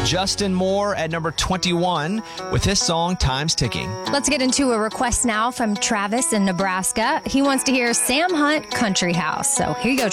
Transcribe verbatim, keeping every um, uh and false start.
Justin Moore at number twenty-one with his song Time's Ticking. Let's get into a request now from Travis in Nebraska. He wants to hear Sam Hunt, Country House. So here you go, Travis.